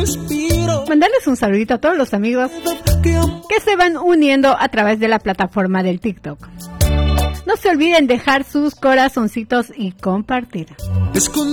Mandarles un saludito a todos los amigos que se van uniendo a través de la plataforma del TikTok. No se olviden dejar sus corazoncitos y compartir.